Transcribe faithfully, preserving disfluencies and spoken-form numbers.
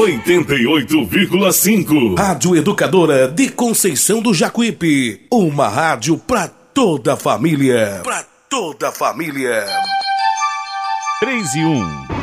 oitenta e oito vírgula cinco. Rádio Educadora de Conceição do Jacuípe. Uma rádio pra toda a família. Pra toda a família. três e um.